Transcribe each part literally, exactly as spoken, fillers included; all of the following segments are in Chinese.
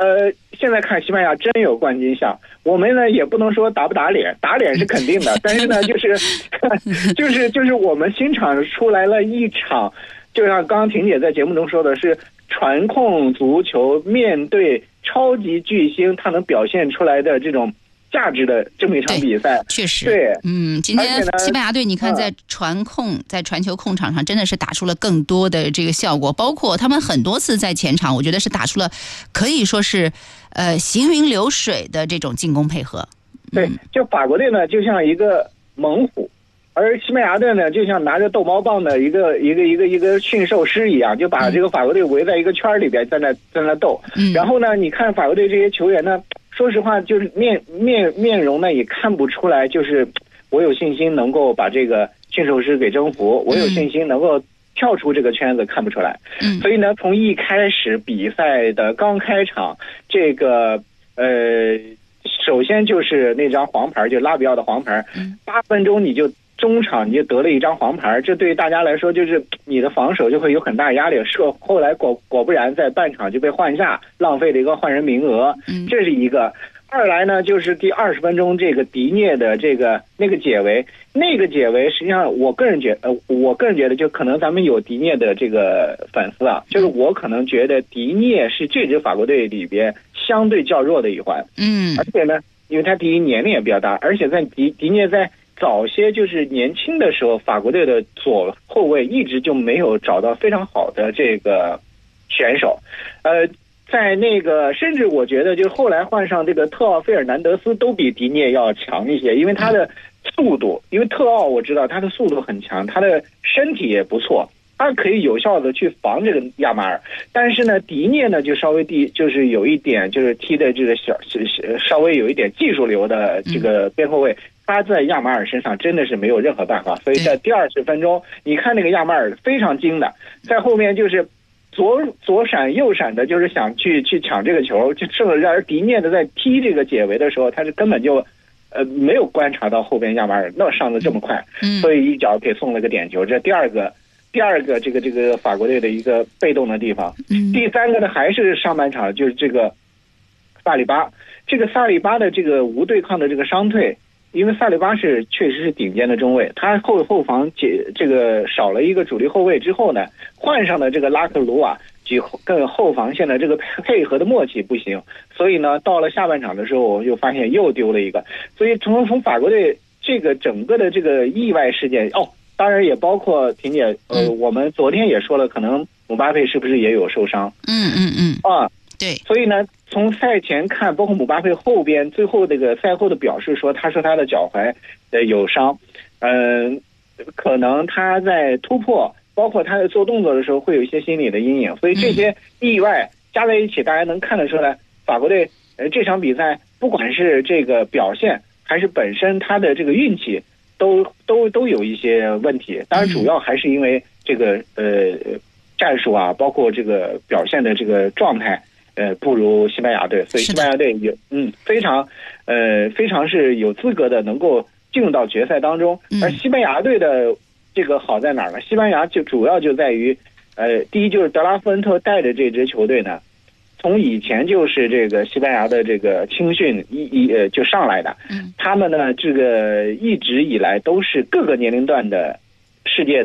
呃，现在看西班牙真有冠军相，我们呢也不能说打不打脸，打脸是肯定的，但是呢，就是就是就是我们新场出来了一场，就像刚刚婷姐在节目中说的是传控足球面对超级巨星，他能表现出来的这种价值的这么一场比赛， 确实， 对， 嗯，今天西班牙队你看在传控、嗯、在传球控场上真的是打出了更多的这个效果，包括他们很多次在前场，我觉得是打出了可以说是呃行云流水的这种进攻配合。 对，就法国队呢就像一个猛虎，而西班牙队呢就像拿着逗猫棒的一个一个一个一个驯兽师一样，就把这个法国队围在一个圈里边，在那在那斗、嗯、然后呢你看法国队这些球员呢，说实话就是面面面容呢也看不出来，就是我有信心能够把这个驯兽师给征服，我有信心能够跳出这个圈子，看不出来、嗯、所以呢从一开始比赛的刚开场，这个呃首先就是那张黄牌，就拉比奥的黄牌，八分钟你就中场你就得了一张黄牌，这对于大家来说就是你的防守就会有很大压力，是后来果果不然在半场就被换下，浪费了一个换人名额，这是一个。二来呢就是第二十分钟这个迪涅的这个那个解围，那个解围实际上我个人觉呃我个人觉得就可能咱们有迪涅的这个粉丝啊，就是我可能觉得迪涅是这支法国队里边相对较弱的一环，嗯，而且呢因为他第一年龄也比较大，而且在迪迪涅在早些就是年轻的时候，法国队的左后卫一直就没有找到非常好的这个选手，呃在那个甚至我觉得就后来换上这个特奥费尔南德斯都比迪涅要强一些，因为他的速度，因为特奥我知道他的速度很强，他的身体也不错，他可以有效的去防这个亚马尔，但是呢迪涅呢就稍微低，就是有一点就是踢的这个小稍微有一点技术流的这个边后卫，他在亚马尔身上真的是没有任何办法，所以在第二十分钟你看那个亚马尔非常精的，在后面就是左左闪右闪的，就是想去去抢这个球，就甚至而迪涅的在踢这个解围的时候，他是根本就呃没有观察到后边亚马尔那上的这么快，嗯，所以一脚给送了个点球，这第二个第二个这个这个法国队的一个被动的地方。嗯，第三个呢还是上半场，就是这个萨里巴，这个萨里巴的这个无对抗的这个伤退。因为萨里巴是确实是顶尖的中卫，他后后防解这个少了一个主力后卫之后呢，换上的这个拉克鲁瓦与跟后防线的这个配合的默契不行，所以呢到了下半场的时候我就发现又丢了一个，所以从从法国队这个整个的这个意外事件，哦当然也包括婷姐呃、嗯、我们昨天也说了，可能姆巴佩是不是也有受伤， 嗯嗯嗯啊对， 所以呢从赛前看，包括姆巴佩后边最后这个赛后的表示说，他说他的脚踝呃有伤，嗯、呃，可能他在突破，包括他在做动作的时候会有一些心理的阴影，所以这些意外加在一起，大家能看得出来，法国队呃这场比赛不管是这个表现还是本身他的这个运气，都都都有一些问题。当然，主要还是因为这个呃战术啊，包括这个表现的这个状态。呃，不如西班牙队，所以西班牙队有嗯非常呃非常是有资格的能够进入到决赛当中。而西班牙队的这个好在哪儿呢？西班牙就主要就在于呃，第一就是德拉夫恩特带的这支球队呢，从以前就是这个西班牙的这个青训一一呃就上来的，他们呢这个一直以来都是各个年龄段的世界的。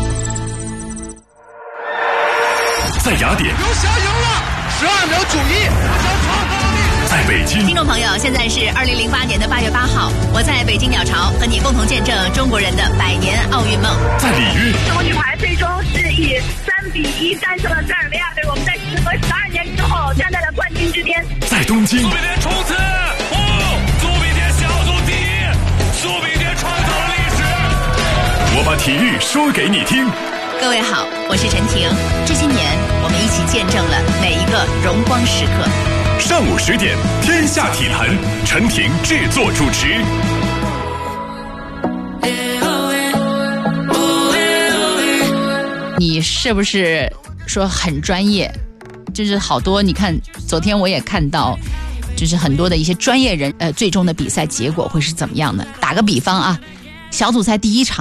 在雅典。 十二秒九一， 在北京。 听众朋友，现在是二零零八年的八月八号，我在北京鸟巢和你共同见证中国人的百年奥运梦。 在里约， 中国女排最终是以三比一战胜了塞尔维亚队，我们在时隔十二年之后站在了冠军之巅。 在东京， 苏比甸冲刺，哦，苏比甸小组第一，苏比甸创造了历史。 我把体育说给你听。 各位好，我是陈婷。这些年，我们一起见证了每一个荣光时刻。 上午十点，天下体坛，陈婷制作主持。 你是不是说很专业？就是好多，你看，昨天我也看到，就是很多的一些专业人，呃，最终的比赛结果会是怎么样的？打个比方啊，小组赛第一场。